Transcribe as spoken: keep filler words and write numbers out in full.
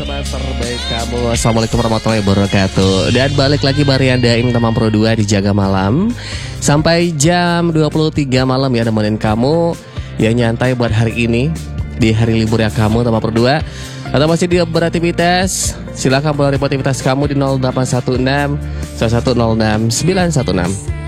teman terbaik kamu. Assalamualaikum warahmatullahi wabarakatuh. Dan balik lagi Marian Daim teman Pro dua di Jaga Malam sampai jam dua puluh tiga malam ya, nemenin kamu ya nyantai buat hari ini di hari libur ya kamu teman Pro dua. Atau masih di beraktivitas, silakan boleh aktivitas kamu di nol delapan satu enam satu satu nol enam sembilan satu enam.